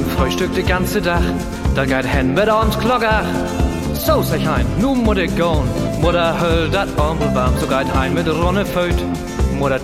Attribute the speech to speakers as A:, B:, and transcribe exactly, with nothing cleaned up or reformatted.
A: ein Frühstück die ganze Dach, dann geht hen mit ans Glockach. So sag ich ein, nu muss ich gehen, Mutter höll dat Armbel warm, so geht hein mit Ronne Föt. Mutter